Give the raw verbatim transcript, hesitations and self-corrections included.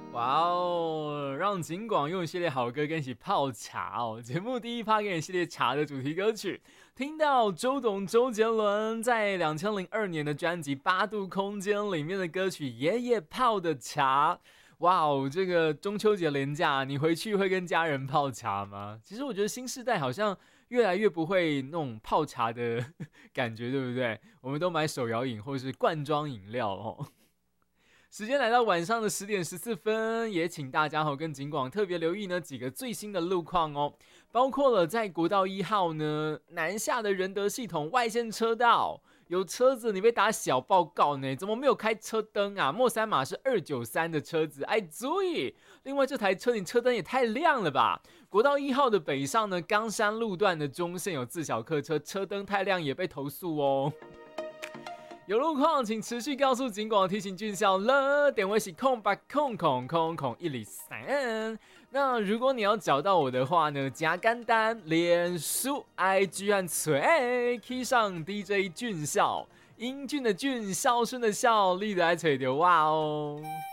哇哦，让景广用系列好歌跟一起泡茶哦。节目第一趴给你系列茶的主题歌曲，听到周董周杰伦在二零零二年的专辑《八度空间》里面的歌曲《爷爷泡的茶》。哇哦，这个中秋节连假，你回去会跟家人泡茶吗？其实我觉得新世代好像越来越不会那种泡茶的感觉，对不对？我们都买手摇饮或是罐装饮料哦。时间来到晚上的十点十四分，也请大家跟警广特别留意呢几个最新的路况哦，包括了在国道一号呢南下的仁德系统外线车道有车子你被打小报告呢，怎么没有开车灯啊？末三码是二九三的车子，哎注意！另外这台车你车灯也太亮了吧？国道一号的北上呢冈山路段的中线有自小客车车灯太亮也被投诉哦。有路况请持续告诉警广提醒俊孝了，点位是空八空空空空一里三。那如果你要找到我的话呢，加简单，脸书 I G 和嘴 key 上 D J 俊孝，英俊的俊，孝顺的孝，立得来吹的哇哦。